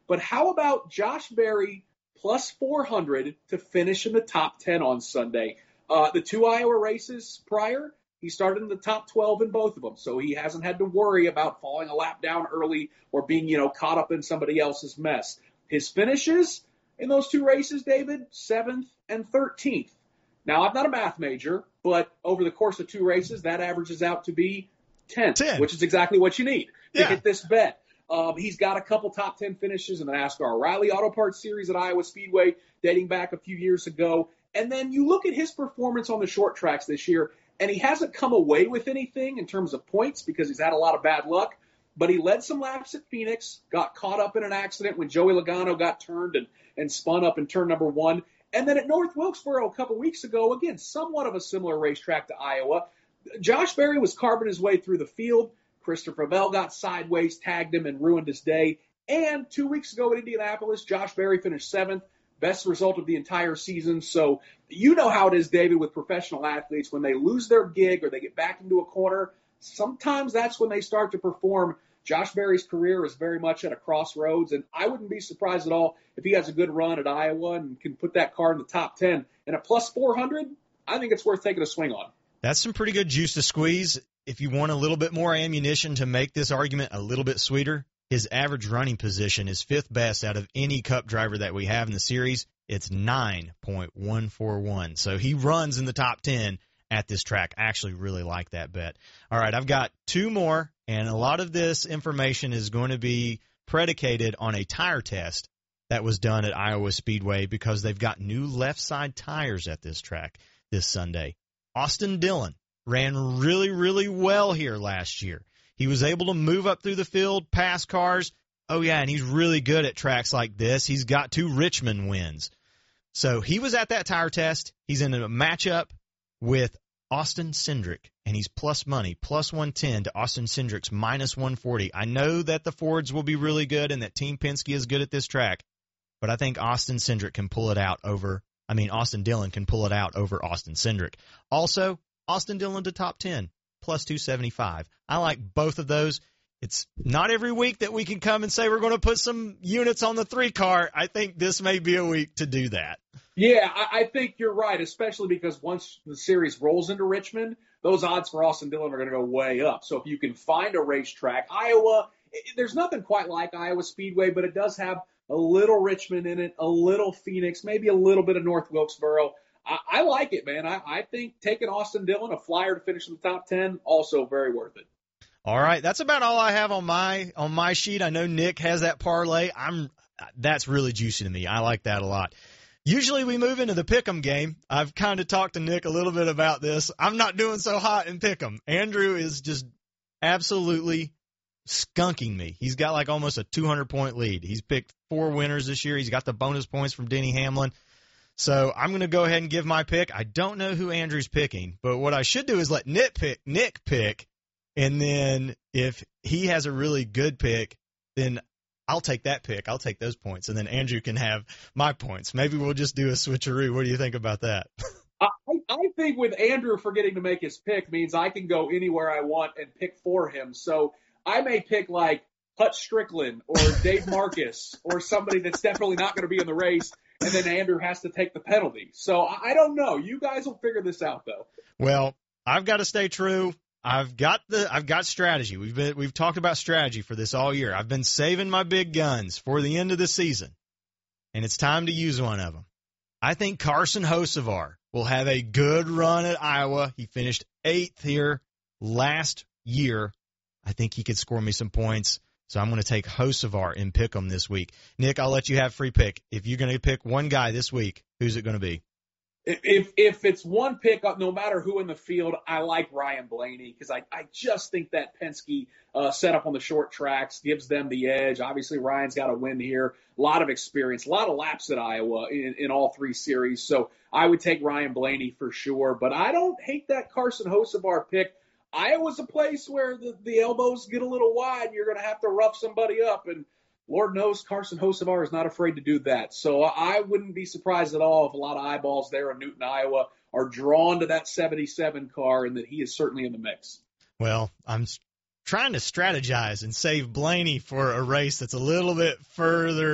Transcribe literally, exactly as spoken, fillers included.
But how about Josh Berry plus four hundred to finish in the top ten on Sunday? Uh, the two Iowa races prior, he started in the top twelve in both of them, so he hasn't had to worry about falling a lap down early or being, you know, caught up in somebody else's mess. His finishes in those two races, David, seventh and thirteenth. Now, I'm not a math major, but over the course of two races, that averages out to be tenth, ten. Which is exactly what you need to yeah. hit this bet. Um, he's got a couple top ten finishes in the NASCAR O'Reilly Auto Parts Series at Iowa Speedway dating back a few years ago. And then you look at his performance on the short tracks this year, and he hasn't come away with anything in terms of points because he's had a lot of bad luck. But he led some laps at Phoenix, got caught up in an accident when Joey Logano got turned and, and spun up in turn number one. And then at North Wilkesboro a couple weeks ago, again, somewhat of a similar racetrack to Iowa, Josh Berry was carving his way through the field. Christopher Bell got sideways, tagged him, and ruined his day. And two weeks ago at Indianapolis, Josh Berry finished seventh, best result of the entire season. So you know how it is, David, with professional athletes. When they lose their gig or they get back into a corner, sometimes that's when they start to perform. Josh Berry's career is very much at a crossroads, and I wouldn't be surprised at all if he has a good run at Iowa and can put that car in the top ten. And at plus four hundred, I think it's worth taking a swing on. That's some pretty good juice to squeeze. If you want a little bit more ammunition to make this argument a little bit sweeter, his average running position is fifth best out of any Cup driver that we have in the series. It's nine point one four one. So he runs in the top ten at this track. I actually really like that bet. All right, I've got two more, and a lot of this information is going to be predicated on a tire test that was done at Iowa Speedway because they've got new left side tires at this track this Sunday. Austin Dillon ran really, really well here last year. He was able to move up through the field, pass cars. Oh, yeah, and he's really good at tracks like this. He's got two Richmond wins. So he was at that tire test. He's in a matchup with Austin Cindric, and he's plus money, plus one ten to Austin Cindric's minus one forty. I know that the Fords will be really good and that Team Penske is good at this track, but I think Austin Cindric can pull it out over, I mean, Austin Dillon can pull it out over Austin Cindric. Also, Austin Dillon to top ten, plus two seventy-five. I like both of those. It's not every week that we can come and say we're going to put some units on the three car. I think this may be a week to do that. Yeah, I, I think you're right, especially because once the series rolls into Richmond, those odds for Austin Dillon are going to go way up. So if you can find a racetrack, Iowa, it, there's nothing quite like Iowa Speedway, but it does have a little Richmond in it, a little Phoenix, maybe a little bit of North Wilkesboro. I, I like it, man. I, I think taking Austin Dillon, a flyer to finish in the top ten, also very worth it. All right, that's about all I have on my on my sheet. I know Nick has that parlay. I'm that's really juicy to me. I like that a lot. Usually we move into the pick'em game. I've kind of talked to Nick a little bit about this. I'm not doing so hot in pick'em. Andrew is just absolutely skunking me. He's got like almost a two hundred point lead. He's picked four winners this year. He's got the bonus points from Denny Hamlin. So I'm going to go ahead and give my pick. I don't know who Andrew's picking, but what I should do is let Nick pick, Nick pick, and then if he has a really good pick, then I'll take that pick. I'll take those points, and then Andrew can have my points. Maybe we'll just do a switcheroo. What do you think about that? I, I think with Andrew forgetting to make his pick means I can go anywhere I want and pick for him. So I may pick like Hut Strickland or Dave Marcus or somebody that's definitely not going to be in the race, and then Andrew has to take the penalty. So I, I don't know. You guys will figure this out, though. Well, I've got to stay true. I've got the I've got strategy. We've been we've talked about strategy for this all year. I've been saving my big guns for the end of the season, and it's time to use one of them. I think Carson Hocevar will have a good run at Iowa. He finished eighth here last year. I think he could score me some points, so I'm going to take Hocevar and pick him this week. Nick, I'll let you have free pick. If you're going to pick one guy this week, who's it going to be? If if it's one pickup, no matter who in the field, I like Ryan Blaney because I, I just think that Penske uh, setup on the short tracks gives them the edge. Obviously, Ryan's got a win here, a lot of experience, a lot of laps at Iowa in, in all three series. So I would take Ryan Blaney for sure. But I don't hate that Carson Hocevar pick. Iowa's a place where the, the elbows get a little wide. You're going to have to rough somebody up, and Lord knows Carson Hocevar is not afraid to do that. So I wouldn't be surprised at all if a lot of eyeballs there in Newton, Iowa are drawn to that seventy-seven car and that he is certainly in the mix. Well, I'm trying to strategize and save Blaney for a race that's a little bit further